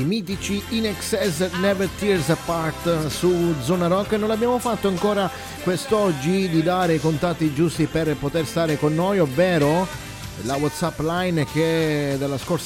i mitici In Excess Never Tears Apart su Zona Rock. Non l'abbiamo fatto ancora quest'oggi di dare i contatti giusti per poter stare con noi, ovvero la WhatsApp line che dalla scorsa